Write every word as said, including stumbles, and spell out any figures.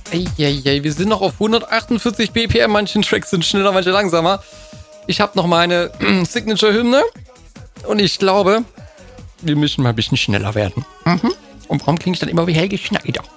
Eieiei, wir sind noch auf hundertachtundvierzig B P M. Manche Tracks sind schneller, manche langsamer. Ich habe noch meine Signature-Hymne. Und ich glaube, wir müssen mal ein bisschen schneller werden. Mhm. Und warum klinge ich dann immer wie Helge Schneider?